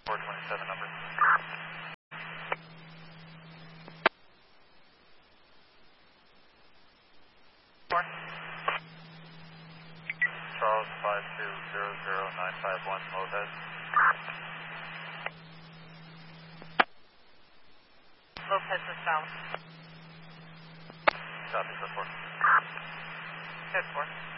427 number. Charles 5200951 Lopez. Lopez is south. Copy, report. Good 4.